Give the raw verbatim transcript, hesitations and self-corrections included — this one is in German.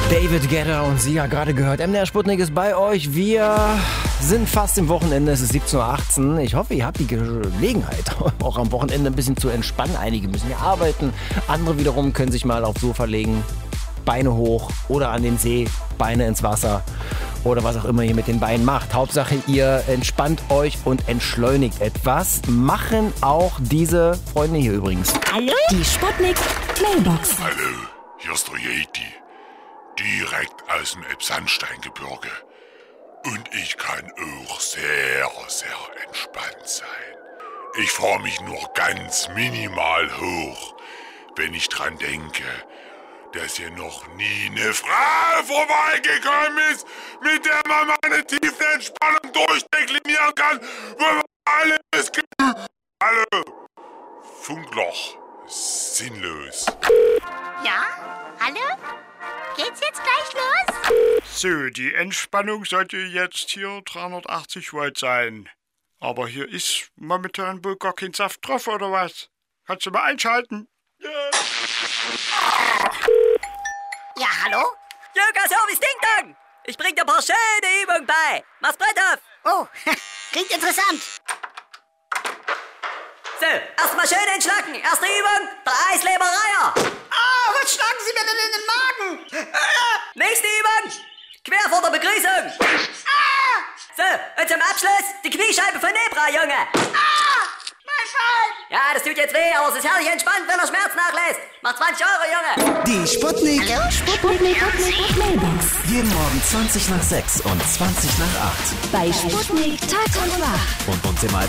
David Guetta und Sie ja gerade gehört. M D R Sputnik ist bei euch. Wir sind fast im Wochenende. Es ist siebzehn Uhr achtzehn. Ich hoffe, ihr habt die Gelegenheit, auch am Wochenende ein bisschen zu entspannen. Einige müssen ja arbeiten. Andere wiederum können sich mal aufs Sofa legen. Beine hoch oder an den See, Beine ins Wasser oder was auch immer ihr mit den Beinen macht. Hauptsache, ihr entspannt euch und entschleunigt etwas. Machen auch diese Freunde hier übrigens. Hallo? Die Sputnik Mailbox. Hallo, hier ist der Yeti. Direkt aus dem Elbsandsteingebirge. Und ich kann auch sehr, sehr entspannt sein. Ich fahre mich nur ganz minimal hoch, wenn ich dran denke, dass hier noch nie eine Frau vorbeigekommen ist, mit der man meine tiefe Entspannung durchdeklinieren kann, wo man alles gibt. Hallo, Funkloch, sinnlos. Ja? Hallo? Geht's jetzt gleich los? So, die Entspannung sollte jetzt hier dreihundertachtzig Volt sein. Aber hier ist momentan wohl gar kein Saft drauf, oder was? Kannst du mal einschalten? Ja. Ja, hallo? Yoga Service Ding Dong! Ich bring dir ein paar schöne Übungen bei. Mach's Brett auf! Oh, klingt interessant. So, erstmal schön entschlacken. Erste Übung, der Eislebereier. Ah, was schlagen Sie mir denn in den Magen? Ah! Nächste Übung, quer vor der Begrüßung. Ah! So, und zum Abschluss die Kniescheibe von Nebra, Junge. Ah! Mein Fall! Ja, das tut jetzt weh, aber es ist herrlich entspannt, wenn er Schmerz nachlässt. Macht zwanzig Euro, Junge. Die Sputnik. Hallo? Sputnik Mailbox. Jeden Morgen zwanzig nach sechs und zwanzig nach acht. Bei Sputnik Tag und Nacht. Und uns immer als